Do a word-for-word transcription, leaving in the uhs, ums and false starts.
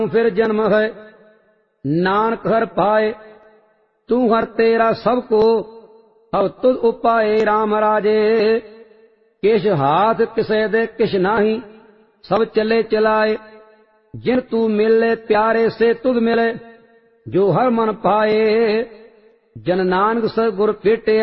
फिर जन्म है नानक हर पाए। तू हर तेरा सबको अब तुझ उपाए राम राजे। किश हाथ किसे दे किश नाही सब चले चलाए। जिन तू मिले प्यारे से तुझ मिले जो हर मन पाए। जन नानक स गुर भेटे